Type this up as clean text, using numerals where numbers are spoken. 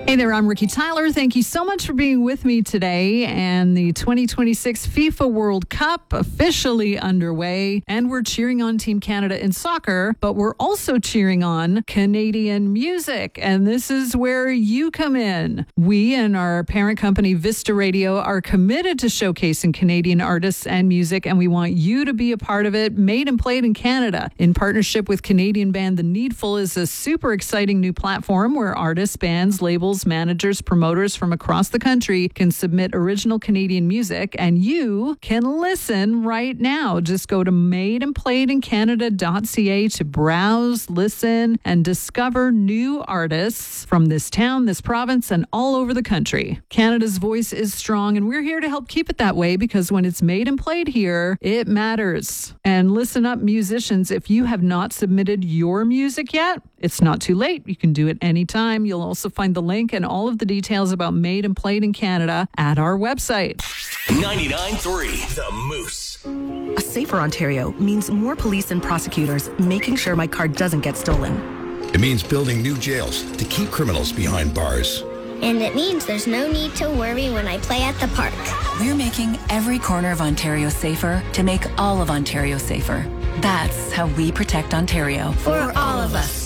Hey there, I'm Ricky Tyler. Thank you so much for being with me today. And the 2026 FIFA World Cup officially underway. And we're cheering on Team Canada in soccer, but we're also cheering on Canadian music. And this is where you come in. We and our parent company, Vista Radio, are committed to showcasing Canadian artists and music, and we want you to be a part of it. Made and Played in Canada, in partnership with Canadian band The Needful, is a super exciting new platform where artists, bands, labels, managers, promoters from across the country can submit original Canadian music, and you can listen right now. Just go to madeandplayedincanada.ca to browse, listen, and discover new artists from this town, this province, and all over the country. Canada's voice is strong, and we're here to help keep it that way, because when it's made and played here, it matters. And listen up, musicians, if you have not submitted your music yet, it's not too late. You can do it anytime. You'll also find the link and all of the details about Made and Played in Canada at our website. 99.3 The Moose. A safer Ontario means more police and prosecutors making sure my car doesn't get stolen. It means building new jails to keep criminals behind bars. And it means there's no need to worry when I play at the park. We're making every corner of Ontario safer to make all of Ontario safer. That's how we protect Ontario. For all of us.